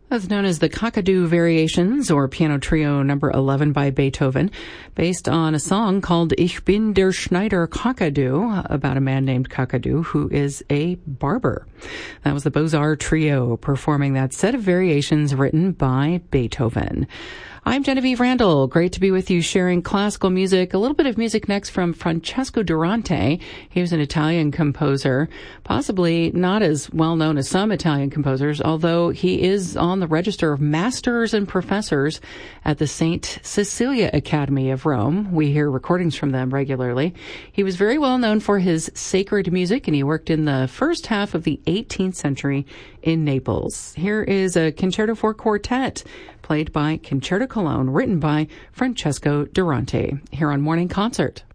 That's known as the Kakadu Variations, or Piano Trio number 11 by Beethoven, based on a song called Ich bin der Schneider Kakadu, about a man named Kakadu who is a barber. That was the Beaux-Arts Trio performing that set of variations written by Beethoven. I'm Genevieve Randall. Great to be with you sharing classical music. A little bit of music next from Francesco Durante. He was an Italian composer, possibly not as well known as some Italian composers, although he is on the register of masters and professors at the St. Cecilia Academy of Rome. We hear recordings from them regularly. He was very well known for his sacred music, and he worked in the first half of the 18th century in Naples. Here is a concerto for quartet, played by Concerto Cologne, written by Francesco Durante, here on Morning Concert.